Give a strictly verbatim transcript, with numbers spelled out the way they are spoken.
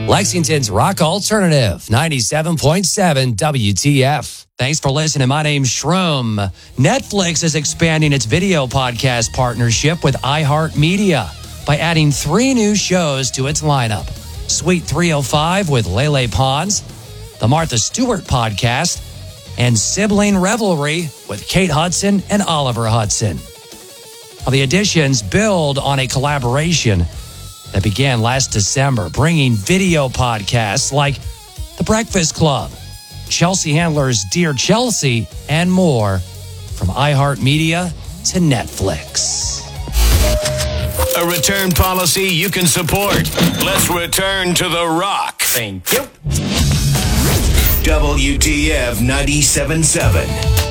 Lexington's Rock Alternative, ninety-seven point seven W T F. Thanks for listening. My name's Shroom. Netflix is expanding its video podcast partnership with iHeartMedia by adding three new shows to its lineup. Suite three oh five with Lele Pons, the Martha Stewart podcast, and Sibling Revelry with Kate Hudson and Oliver Hudson. The additions build on a collaboration that began last December, bringing video podcasts like The Breakfast Club, Chelsea Handler's Dear Chelsea, and more from iHeartMedia to Netflix. A return policy you can support. Let's return to The Rock. Thank you. W T F ninety-seven point seven.